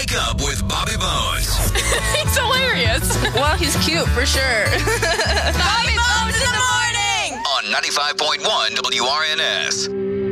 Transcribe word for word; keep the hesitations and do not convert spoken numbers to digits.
Wake up with Bobby Bones. He's hilarious. Well, he's cute for sure. Bobby Bones in the morning. On ninety-five point one W R N S.